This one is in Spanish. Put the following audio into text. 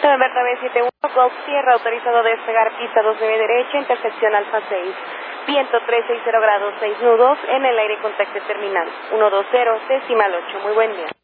San Bernabé 71, Golf Sierra, autorizado a despegar pista 29 derecha, intersección Alfa 6. Viento 360 grados, 6 nudos, en el aire contacto terminal. 120, decimal 8. Muy buen día.